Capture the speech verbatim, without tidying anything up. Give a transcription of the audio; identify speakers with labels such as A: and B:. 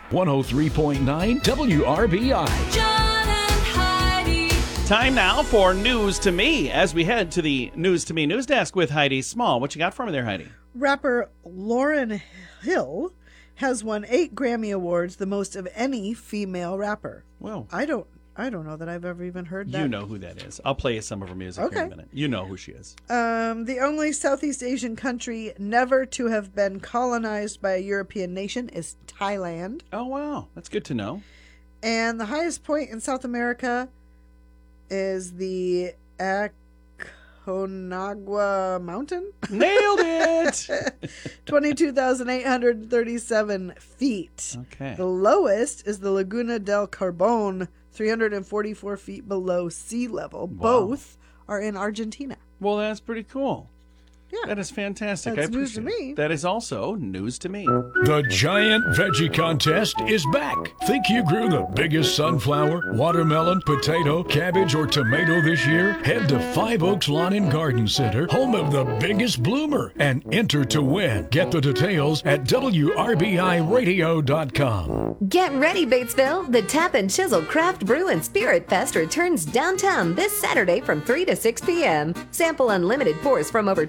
A: one oh three point nine W R B I.
B: John and Heidi.
C: Time now for News to Me as we head to the News to Me news desk with Heidi Small. What you got for me there, Heidi?
D: Rapper Lauryn Hill has won eight Grammy Awards, the most of any female rapper.
C: Well,
D: I don't I don't know that I've ever even heard that.
C: you know who that is. I'll play you some of her music here in
D: Okay.
C: a minute. You know who she is.
D: Um, the only Southeast Asian country never to have been colonized by a European nation is Thailand.
C: Oh, wow. That's good to know.
D: And the highest point in South America is the Aconcagua Mountain.
C: Nailed it!
D: twenty-two thousand eight hundred thirty-seven feet.
C: Okay.
D: The lowest is the Laguna del Carbon, three hundred forty-four feet below sea level.
C: Wow.
D: Both are in Argentina.
C: Well, that's pretty cool.
D: Yeah.
C: That is fantastic.
D: That's
C: I
D: news to
C: appreciate
D: me.
C: it. That is also news to me.
A: The Giant Veggie Contest is back. Think you grew the biggest sunflower, watermelon, potato, cabbage, or tomato this year? Head to Five Oaks Lawn and Garden Center, home of the biggest bloomer, and enter to win. Get the details at W R B I radio dot com.
E: Get ready, Batesville! The Tap and Chisel Craft Brew and Spirit Fest returns downtown this Saturday from three to six p.m. Sample unlimited pours from over